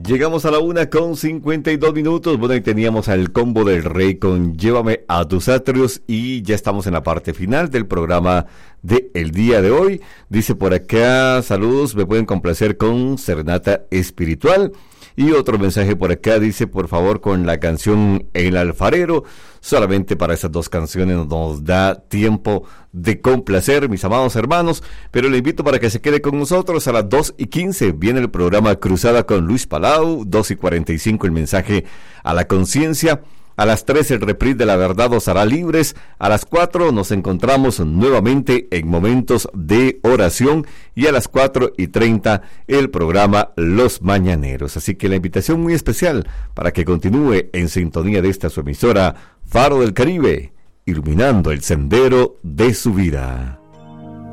Llegamos a la 1:52. Bueno, y teníamos al combo del rey con Llévame a tus atrios y ya estamos en la parte final del programa de el día de hoy. Dice por acá, saludos, me pueden complacer con Serenata Espiritual. Y otro mensaje por acá dice, por favor, con la canción El Alfarero. Solamente para esas dos canciones nos da tiempo de complacer, mis amados hermanos. Pero le invito para que se quede con nosotros a las 2:15. Viene el programa Cruzada con Luis Palau. 2:45 el mensaje a la conciencia. A las 3 el reprise de La Verdad os hará libres. A las 4 nos encontramos nuevamente en Momentos de Oración. Y a las 4:30 el programa Los Mañaneros. Así que la invitación muy especial para que continúe en sintonía de esta su emisora Faro del Caribe, iluminando el sendero de su vida.